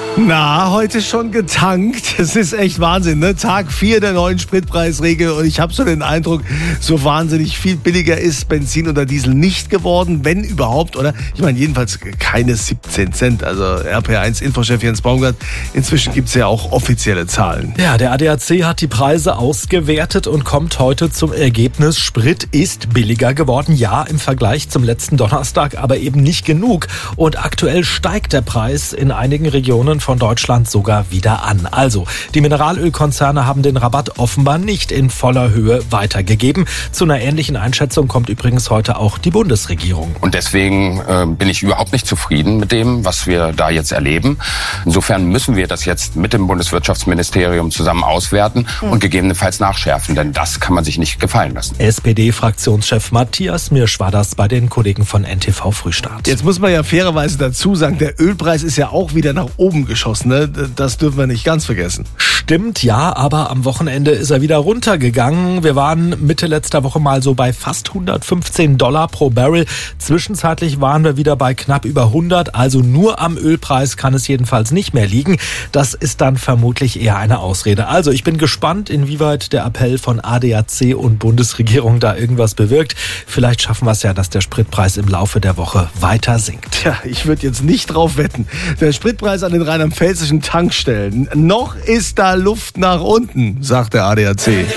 Na, heute schon getankt. Es ist echt Wahnsinn, ne? Tag 4 der neuen Spritpreisregel und ich habe so den Eindruck, so wahnsinnig viel billiger ist Benzin oder Diesel nicht geworden, wenn überhaupt, oder? Ich meine, jedenfalls keine 17 Cent. Also RPR1-Infochef Jens Baumgart, inzwischen gibt's ja auch offizielle Zahlen. Ja, der ADAC hat die Preise ausgewertet und kommt heute zum Ergebnis, Sprit ist billiger geworden. Ja, im Vergleich zum letzten Donnerstag, aber eben nicht genug. Und aktuell steigt der Preis in einigen Regionen von Deutschland sogar wieder an. Also, die Mineralölkonzerne haben den Rabatt offenbar nicht in voller Höhe weitergegeben. Zu einer ähnlichen Einschätzung kommt übrigens heute auch die Bundesregierung. Und deswegen bin ich überhaupt nicht zufrieden mit dem, was wir da jetzt erleben. Insofern müssen wir das jetzt mit dem Bundeswirtschaftsministerium zusammen auswerten und gegebenenfalls nachschärfen, denn das kann man sich nicht gefallen lassen. SPD-Fraktionschef Matthias Mirsch war das bei den Kollegen von NTV Frühstart. Jetzt muss man ja fairerweise dazu sagen, der Ölpreis ist ja auch wieder nach oben geschossen, ne? Das dürfen wir nicht ganz vergessen. Stimmt, ja, aber am Wochenende ist er wieder runtergegangen. Wir waren Mitte letzter Woche mal so bei fast $115 pro Barrel. Zwischenzeitlich waren wir wieder bei knapp über 100, also nur am Ölpreis kann es jedenfalls nicht mehr liegen. Das ist dann vermutlich eher eine Ausrede. Also ich bin gespannt, inwieweit der Appell von ADAC und Bundesregierung da irgendwas bewirkt. Vielleicht schaffen wir es ja, dass der Spritpreis im Laufe der Woche weiter sinkt. Tja, ich würde jetzt nicht drauf wetten. Der Spritpreis an den rheinland-pfälzischen Tankstellen. Noch ist da Luft nach unten, sagt der ADAC.